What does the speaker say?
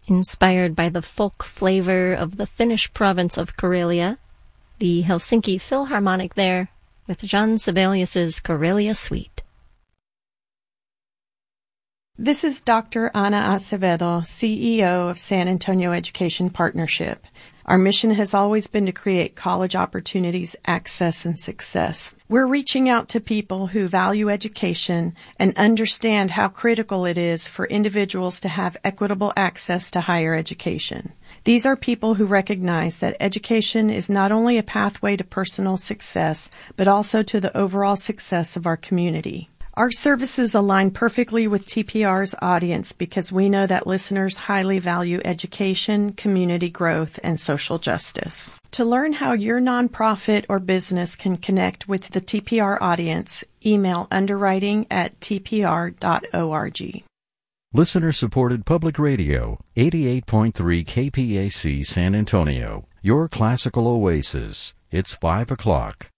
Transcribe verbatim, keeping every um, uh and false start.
Inspired by the folk flavor of the Finnish province of Karelia, the Helsinki Philharmonic there, with Jean Sibelius's Karelia Suite. This is Doctor Ana Acevedo, C E O of San Antonio Education Partnership. Our mission has always been to create college opportunities, access, and success. We're reaching out to people who value education and understand how critical it is for individuals to have equitable access to higher education. These are people who recognize that education is not only a pathway to personal success, but also to the overall success of our community. Our services align perfectly with T P R's audience because we know that listeners highly value education, community growth, and social justice. To learn how your nonprofit or business can connect with the T P R audience, email underwriting at t p r dot org. Listener-supported public radio, eighty-eight point three K P A C San Antonio, your classical oasis. It's five o'clock.